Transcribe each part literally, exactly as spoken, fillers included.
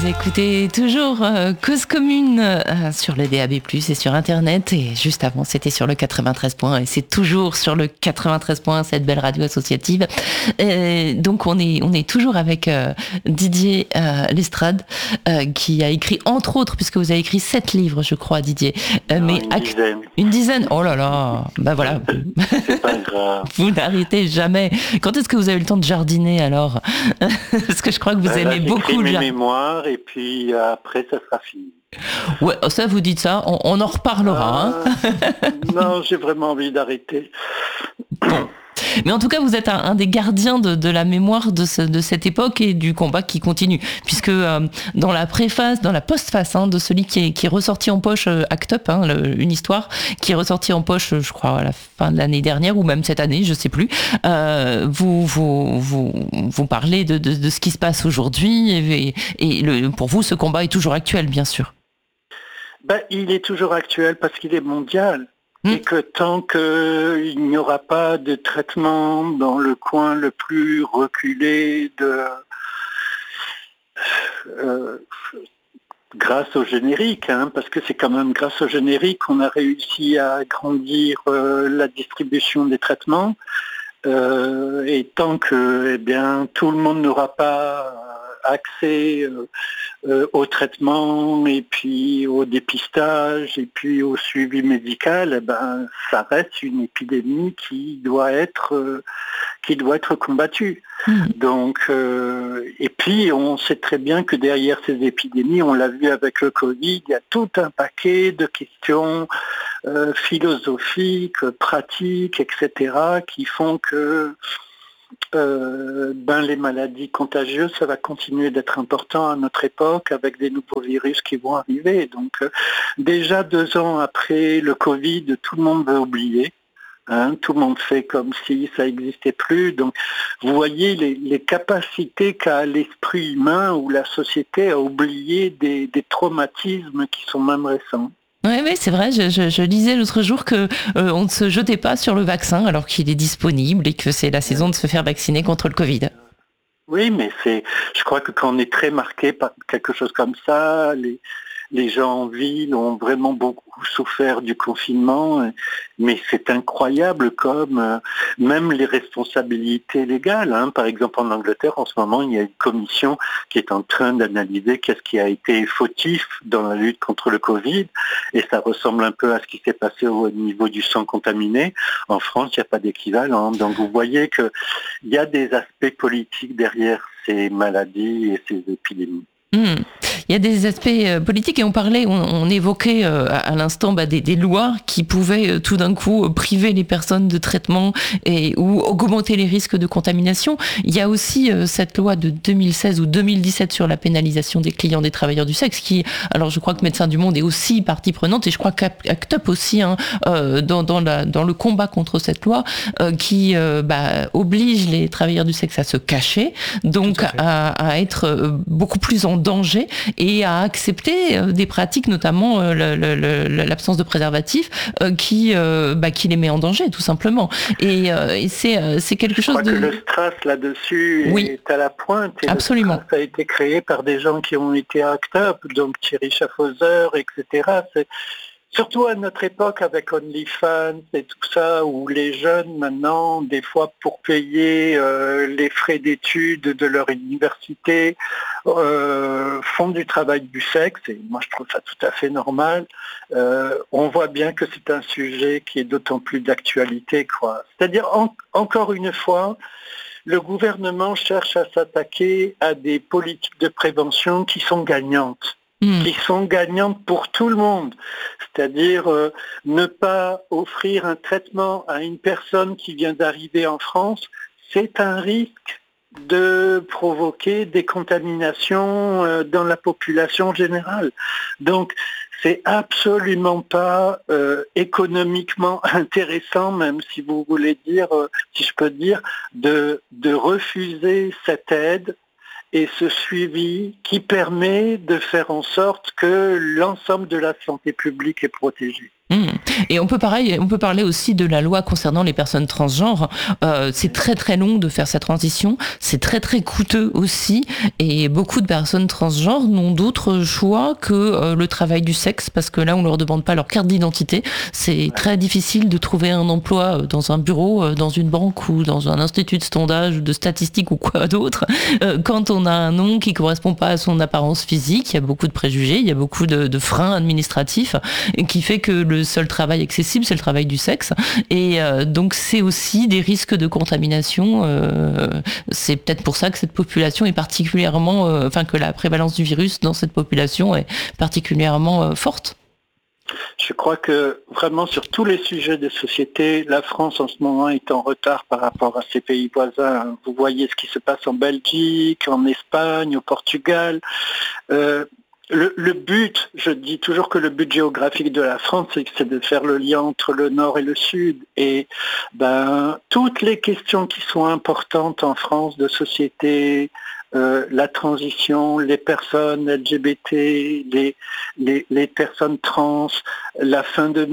Vous écoutez toujours euh, Cause Commune euh, sur le D A B plus, et sur Internet. Et juste avant, c'était sur le quatre-vingt-treize point un. Et c'est toujours sur le quatre-vingt-treize point un, cette belle radio associative. Et donc, on est, on est toujours avec euh, Didier euh, Lestrade, euh, qui a écrit, entre autres, puisque vous avez écrit sept livres, je crois, Didier. Euh, non, mais une ac- dizaine. Une dizaine. Oh là là. Bah voilà. C'est pas grave. Vous n'arrêtez jamais. Quand est-ce que vous avez le temps de jardiner, alors? Parce que je crois que vous Ben là, aimez j'écris beaucoup le mes jardin. mémoires et puis euh, après, ça sera fini. Ouais, ça, vous dites ça, on, on en reparlera. Hein. Euh, non, j'ai vraiment envie d'arrêter. Bon. Mais en tout cas, vous êtes un, un des gardiens de, de la mémoire de, ce, de cette époque et du combat qui continue. Puisque euh, dans la préface, dans la postface hein, de celui qui est, qui est ressorti en poche, euh, Act Up, hein, le, une histoire, qui est ressortie en poche, je crois, à la fin de l'année dernière, ou même cette année, je sais plus, euh, vous, vous, vous, vous parlez de, de, de ce qui se passe aujourd'hui. Et, et le, pour vous, ce combat est toujours actuel, bien sûr. Ben, il est toujours actuel parce qu'il est mondial. Et que tant qu'il n'y aura pas de traitement dans le coin le plus reculé de euh, grâce au générique, hein, parce que c'est quand même grâce au générique qu'on a réussi à agrandir euh, la distribution des traitements. Euh, et tant que eh bien, tout le monde n'aura pas accès euh, euh, au traitement et puis au dépistage et puis au suivi médical, eh ben, ça reste une épidémie qui doit être, euh, qui doit être combattue. Mmh. Donc, euh, et puis on sait très bien que derrière ces épidémies, on l'a vu avec le Covid, il y a tout un paquet de questions euh, philosophiques, pratiques, et cetera, qui font que Euh, ben, les maladies contagieuses, ça va continuer d'être important à notre époque avec des nouveaux virus qui vont arriver. Donc euh, déjà deux ans après le Covid, tout le monde veut oublier. Hein, tout le monde fait comme si ça n'existait plus. Donc vous voyez les, les capacités qu'a l'esprit humain ou la société à oublier des, des traumatismes qui sont même récents. Oui, oui, c'est vrai. Je, je, je lisais l'autre jour que euh, on ne se jetait pas sur le vaccin alors qu'il est disponible et que c'est la saison de se faire vacciner contre le Covid. Oui, mais c'est. Je crois que quand on est très marqué par quelque chose comme ça, les les gens en ville ont vraiment beaucoup souffert du confinement, mais c'est incroyable comme euh, même les responsabilités légales. Hein. Par exemple, en Angleterre, en ce moment, il y a une commission qui est en train d'analyser qu'est-ce qui a été fautif dans la lutte contre le Covid, et ça ressemble un peu à ce qui s'est passé au niveau du sang contaminé. En France, il n'y a pas d'équivalent. Donc vous voyez qu'il y a des aspects politiques derrière ces maladies et ces épidémies. Mmh. Il y a des aspects politiques et on parlait, on, on évoquait euh, à l'instant bah, des, des lois qui pouvaient euh, tout d'un coup priver les personnes de traitement et, ou augmenter les risques de contamination. Il y a aussi euh, cette loi de deux mille seize ou deux mille dix-sept sur la pénalisation des clients des travailleurs du sexe qui, alors je crois que Médecins du Monde est aussi partie prenante et je crois qu'Act Up aussi hein, euh, dans, dans, la, dans le combat contre cette loi euh, qui euh, bah, oblige les travailleurs du sexe à se cacher, donc à, à, à être beaucoup plus en danger et à accepter des pratiques, notamment euh, le, le, l'absence de préservatif, euh, qui, euh, bah, qui les met en danger, tout simplement. Et, euh, et c'est, euh, c'est quelque Je chose crois de... que le strass là-dessus oui. est à la pointe. Et absolument. Le strass a été créé par des gens qui ont été Act Up, donc Thierry Schaffhauser, et cetera. C'est... Surtout à notre époque avec OnlyFans et tout ça, où les jeunes maintenant, des fois pour payer euh, les frais d'études de leur université, euh, font du travail du sexe, et moi je trouve ça tout à fait normal. Euh, on voit bien que c'est un sujet qui est d'autant plus d'actualité, quoi. C'est-à-dire, en, encore une fois, le gouvernement cherche à s'attaquer à des politiques de prévention qui sont gagnantes. Mmh. qui sont gagnantes pour tout le monde. C'est-à-dire euh, ne pas offrir un traitement à une personne qui vient d'arriver en France, c'est un risque de provoquer des contaminations euh, dans la population générale. Donc, c'est absolument pas euh, économiquement intéressant, même si vous voulez dire, euh, si je peux dire, de, de refuser cette aide et ce suivi qui permet de faire en sorte que l'ensemble de la santé publique est protégé. Mmh. Et on peut pareil, on peut parler aussi de la loi concernant les personnes transgenres. Euh, c'est très très long de faire cette transition, c'est très très coûteux aussi, et beaucoup de personnes transgenres n'ont d'autre choix que euh, le travail du sexe, parce que là on leur demande pas leur carte d'identité. C'est très difficile de trouver un emploi dans un bureau, dans une banque ou dans un institut de sondage, de statistiques ou quoi d'autre. Euh, quand on a un nom qui correspond pas à son apparence physique, il y a beaucoup de préjugés, il y a beaucoup de, de freins administratifs, qui fait que le Le seul travail accessible, c'est le travail du sexe. Et euh, donc, c'est aussi des risques de contamination. Euh, c'est peut-être pour ça que cette population est particulièrement... Euh, enfin, que la prévalence du virus dans cette population est particulièrement euh, forte. Je crois que vraiment sur tous les sujets de société, la France en ce moment est en retard par rapport à ses pays voisins. Vous voyez ce qui se passe en Belgique, en Espagne, au Portugal. Euh, Le, le but, je dis toujours que le but géographique de la France, c'est, c'est de faire le lien entre le nord et le sud. Et ben, toutes les questions qui sont importantes en France de société, euh, la transition, les personnes L G B T, les, les, les personnes trans, la fin de,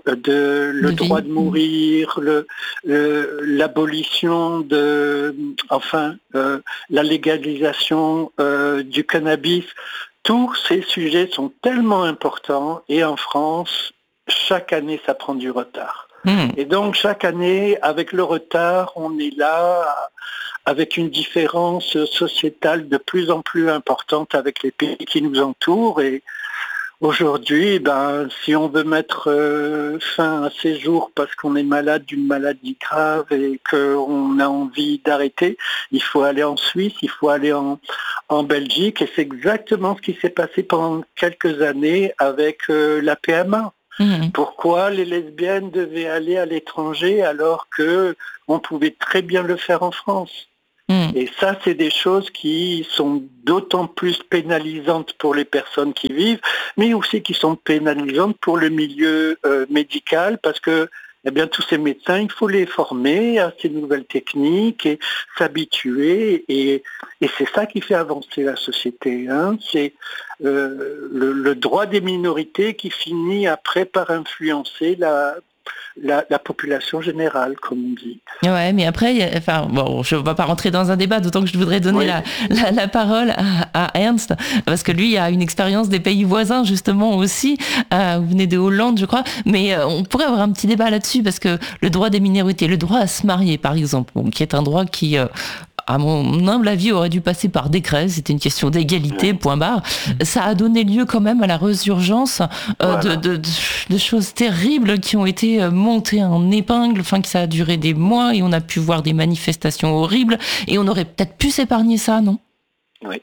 de le de droit vie. de mourir, le, le, l'abolition de, enfin, euh, la légalisation euh, du cannabis. Tous ces sujets sont tellement importants et en France, chaque année, ça prend du retard. Mmh. Et donc, chaque année, avec le retard, on est là avec une différence sociétale de plus en plus importante avec les pays qui nous entourent. Et aujourd'hui, ben, si on veut mettre euh, fin à ces jours parce qu'on est malade d'une maladie grave et qu'on a envie d'arrêter, il faut aller en Suisse, il faut aller en, en Belgique. Et c'est exactement ce qui s'est passé pendant quelques années avec euh, la P M A. Mmh. Pourquoi les lesbiennes devaient aller à l'étranger alors qu'on pouvait très bien le faire en France ? Mmh. Et ça, c'est des choses qui sont d'autant plus pénalisantes pour les personnes qui vivent, mais aussi qui sont pénalisantes pour le milieu euh, médical, parce que eh bien, tous ces médecins, il faut les former à ces nouvelles techniques et s'habituer. Et, et c'est ça qui fait avancer la société. Hein. C'est euh, le, le droit des minorités qui finit après par influencer la... La, la population générale, comme on dit. Ouais, mais après, y a, enfin, bon, je ne vais pas rentrer dans un débat, d'autant que je voudrais donner oui. la, la, la parole à, à Ernst, parce que lui a une expérience des pays voisins, justement, aussi. Euh, vous venez de Hollande, je crois, mais euh, on pourrait avoir un petit débat là-dessus, parce que le droit des minorités, le droit à se marier, par exemple, bon, qui est un droit qui... Euh, à mon humble avis, aurait dû passer par décret. C'était une question d'égalité, point barre. Ça a donné lieu quand même à la résurgence euh, voilà. de, de, de, de choses terribles qui ont été montées en épingle, enfin que ça a duré des mois et on a pu voir des manifestations horribles et on aurait peut-être pu s'épargner ça, non ? Oui.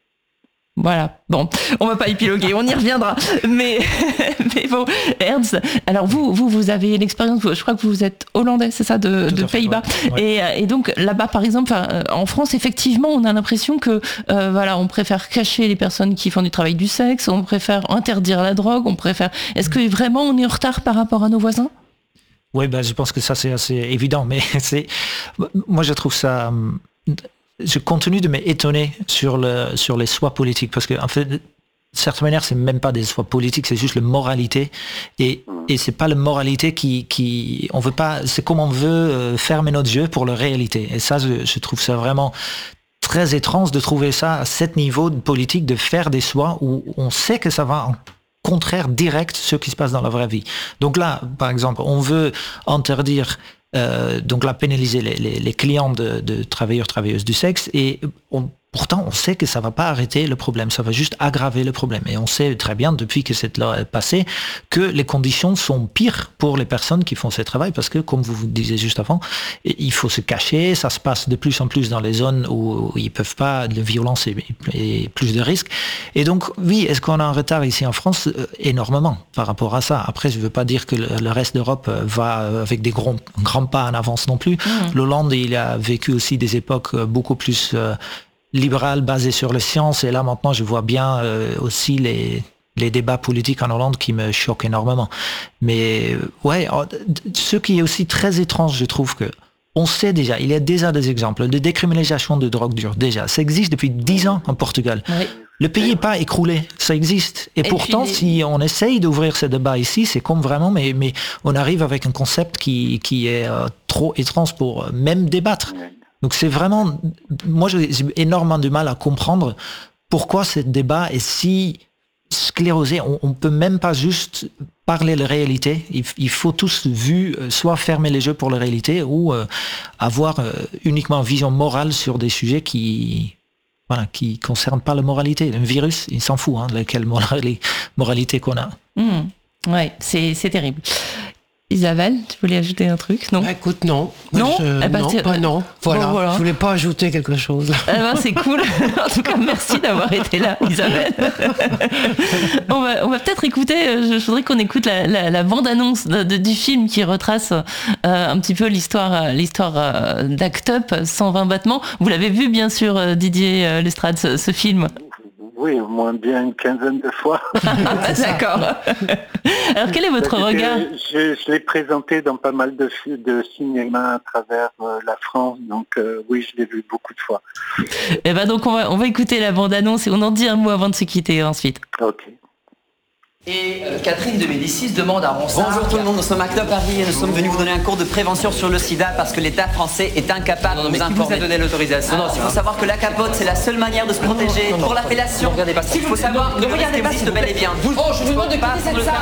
Voilà, bon, on va pas épiloguer, on y reviendra. Mais, mais bon, Ernst, alors vous, vous, vous avez l'expérience, je crois que vous êtes hollandais, c'est ça, de, de Pays-Bas. Ouais. Ouais. Et, et donc là-bas, par exemple, en France, effectivement, on a l'impression que, euh, voilà, on préfère cacher les personnes qui font du travail du sexe, on préfère interdire la drogue, on préfère. Est-ce que vraiment on est en retard par rapport à nos voisins ? Oui, ben, je pense que ça c'est assez évident, mais c'est, moi je trouve ça. Je continue de m'étonner sur, le, sur les choix politiques, parce que en fait, de certaine manière, c'est même pas des choix politiques, c'est juste la moralité, et, et c'est pas la moralité qui, qui, on veut pas, c'est comme on veut fermer notre yeux pour la réalité, et ça, je, je trouve ça vraiment très étrange de trouver ça à ce niveau de politique, de faire des choix où on sait que ça va en contraire direct ce qui se passe dans la vraie vie. Donc là, par exemple, on veut interdire Euh, donc là, pénaliser les, les, les clients de, de travailleurs, travailleuses du sexe, et on, pourtant on sait que ça va pas arrêter le problème, ça va juste aggraver le problème. Et on sait très bien, depuis que cette loi est passée, que les conditions sont pires pour les personnes qui font ce travail, parce que, comme vous vous disiez juste avant, il faut se cacher, ça se passe de plus en plus dans les zones où, où ils peuvent pas, de violence et, et plus de risques. Et donc, oui, est-ce qu'on a un retard ici en France ? Énormément par rapport à ça. Après, je veux pas dire que le, le reste d'Europe va avec des grands, grands pas en avance non plus. Mmh. L'Hollande, il a vécu aussi des époques beaucoup plus euh, libérales, basées sur les sciences, et là maintenant je vois bien euh, aussi les, les débats politiques en Hollande qui me choquent énormément. Mais ouais, ce qui est aussi très étrange, je trouve que on sait déjà, il y a déjà des exemples de décriminalisation de drogue dure, déjà. Ça existe depuis dix ans en Portugal. Oui. Le pays n'est pas écroulé, ça existe. Et, et pourtant, les... si on essaye d'ouvrir ce débat ici, c'est comme vraiment, mais, mais on arrive avec un concept qui, qui est euh, trop étrange pour même débattre. Donc c'est vraiment, moi j'ai énormément de mal à comprendre pourquoi ce débat est si sclérosé. On ne peut même pas juste parler de la réalité. Il, il faut tous vu, soit fermer les yeux pour la réalité ou euh, avoir euh, uniquement une vision morale sur des sujets qui... Voilà, qui ne concerne pas la moralité. Un virus, il s'en fout hein, de quelle moralité qu'on a. Mmh. Ouais, c'est, c'est terrible. Isabelle, tu voulais ajouter un truc, non? Bah, écoute, non. Non, je, eh ben, non, pas non. Voilà. Bon, voilà. Je voulais pas ajouter quelque chose. Eh ben, c'est cool. En tout cas, merci d'avoir été là, Isabelle. on va, on va peut-être écouter, je, je voudrais qu'on écoute la, la, la bande-annonce de, de, du film qui retrace euh, un petit peu l'histoire, l'histoire euh, d'Act Up, cent vingt battements. Vous l'avez vu, bien sûr, Didier euh, Lestrade, ce, ce film? Oui, au moins bien une quinzaine de fois. D'accord. Alors, quel est votre regard? Je, je l'ai présenté dans pas mal de, de cinéma à travers euh, la France, donc euh, oui, je l'ai vu beaucoup de fois. Et ben donc, on va, on va écouter la bande-annonce et on en dit un mot avant de se quitter ensuite. Ok. Et euh, Catherine de Médicis demande à Ronsard... Bonjour tout le monde, nous sommes Act Up Paris et nous sommes venus vous donner un cours de prévention sur le sida parce que l'État français est incapable de nous informer. Qui vous a donné l'autorisation? Non, non, il faut savoir que la capote, c'est la seule manière de se protéger non, non, pour l'appellation. Ne regardez pas ça. Il faut savoir que ne regardez pas existe bel et bien. Vous, oh, je vous demande de quitter cette salle.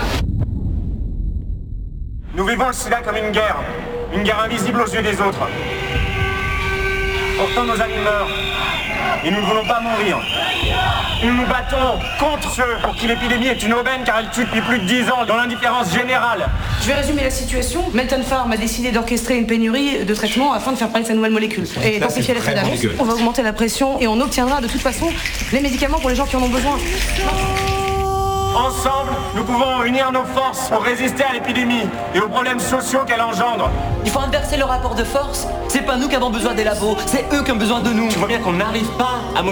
Nous vivons le sida comme une guerre, une guerre invisible aux yeux des autres. Pourtant nos amis meurent, et nous ne voulons pas mourir. Nous nous battons contre ceux pour qui l'épidémie est une aubaine car elle tue depuis plus de dix ans dans l'indifférence générale. Je vais résumer la situation. Melton Farm a décidé d'orchestrer une pénurie de traitements afin de faire parler de sa nouvelle molécule et densifier l'effet d'annonce. On va augmenter la pression et on obtiendra de toute façon les médicaments pour les gens qui en ont besoin. Ensemble, nous pouvons unir nos forces pour résister à l'épidémie et aux problèmes sociaux qu'elle engendre. Il faut inverser le rapport de force. C'est pas nous qui avons besoin des labos, c'est eux qui ont besoin de nous. Tu vois bien qu'on n'arrive pas à